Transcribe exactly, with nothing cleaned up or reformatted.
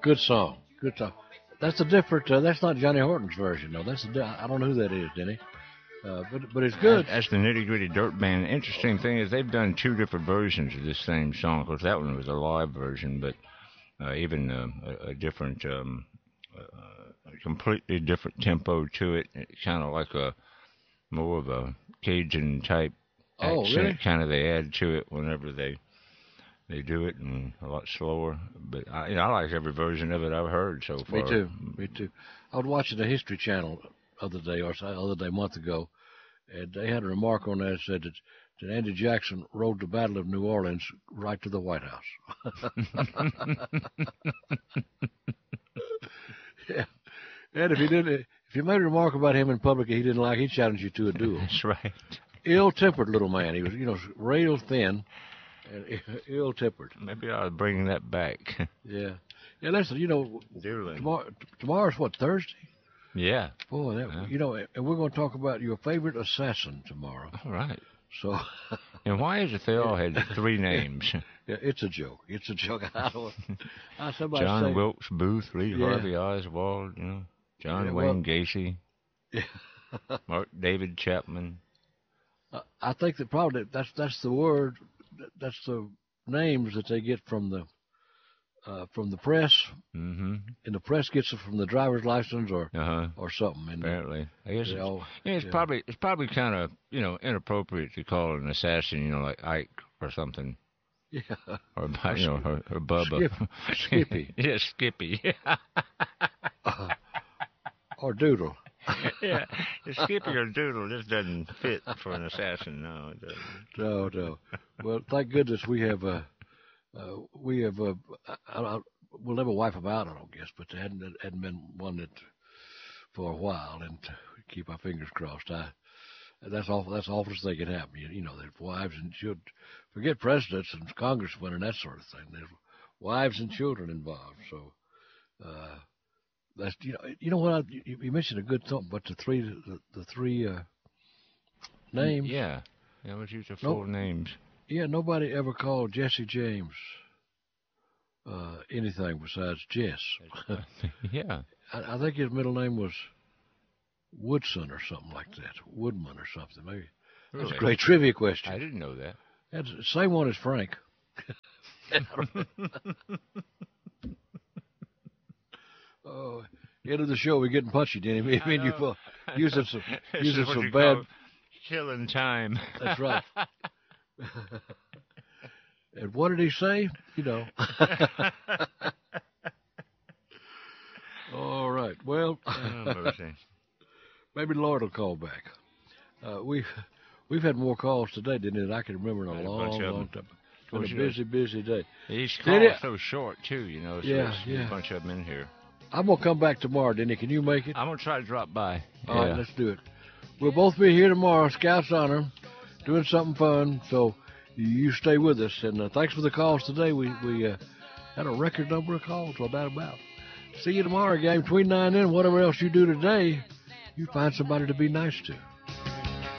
Good song. Good song. That's a different. Uh, that's not Johnny Horton's version, though. That's a di- I don't know who that is, Denny. Uh, but but it's good. That's, that's the Nitty Gritty Dirt Band. Interesting thing is they've done two different versions of this same song. Of course, that one was a live version, but uh, even uh, a, a different, um, uh, a completely different tempo to it. It's kind of like a more of a Cajun type Oh, accent. really? Kind of they add to it whenever they they do it, and a lot slower. But I, you know, I like every version of it I've heard so far. Me too. Me too. I was watching the History Channel the other day, or the other day, a month ago, and they had a remark on that that said that, that Andy Jackson rode the Battle of New Orleans right to the White House. Yeah. And if he didn't, if you made a remark about him in public he didn't like, he'd challenge you to a duel. That's right. Ill-tempered little man. He was, you know, rail thin and ill-tempered. Maybe I'll bring that back. Yeah. Yeah, listen, you know, Dueling. tomorrow, tomorrow's what, Thursday? Yeah. Boy, that, Yeah. you know, and we're going to talk about your favorite assassin tomorrow. All right. So, And why is it they all had three names? yeah, it's a joke. It's a joke. I don't. I, somebody John say, Wilkes Booth, Lee Yeah. Harvey Oswald, you know, John Yeah, Wayne well- Gacy, Yeah. Mark David Chapman. I- I think that probably that's that's the word, that's the names that they get from the uh, from the press, Mm-hmm. and the press gets it from the driver's license or Uh-huh. or something. And Apparently. I guess they it's, all, yeah, it's yeah. probably it's probably kind of, you know, inappropriate to call an assassin, you know, like Ike or something. Yeah. Or, you know, or, or Bubba. Skip- Skippy. Yeah, Skippy. Uh, or Doodle. Yeah, Skippy or Doodle just doesn't fit for an assassin. No, it doesn't. No, no. Well, thank goodness we have uh, uh we have uh, I, I, we'll never wipe them out, I don't guess, but there hadn't hadn't been one that for a while, and we keep our fingers crossed. I that's all that's all awfulest thing can happen. You, you know, there's wives and children. Forget presidents and congressmen and that sort of thing. There's wives and children involved. So uh, that's you know you know what I, you, you mentioned a good thought, but the three the, the three uh, names. Yeah. Yeah, let's use the Nope. full names. Yeah, nobody ever called Jesse James uh, anything besides Jess. Yeah. I, I think his middle name was Woodson or something like that. Woodman or something, maybe. That's Really? a great trivia question. I didn't know that. That's the same one as Frank. Oh, end of the show, we're getting punchy, Danny. Me I and you know. both using some This using is what some you bad. call killing time. That's right. And what did he say? You know. All right. Well, Oh, mercy. maybe Lord will call back. Uh, we've we've had more calls today, didn't it? I can remember in a Had a long, bunch of long them. time. It's been course, a you know, busy, busy day. Each Did call it? is so short, too, you know, so Yeah, it's yeah. a bunch of them in here. I'm gonna come back tomorrow, Denny. Can you make it? I'm going to try to drop by. All yeah. right, let's do it. We'll both be here tomorrow, Scouts Honor, doing something fun. So you stay with us, and uh, thanks for the calls today. We we uh, had a record number of calls, no doubt about. See you tomorrow, gang. Between nine and whatever else you do today, you find somebody to be nice to.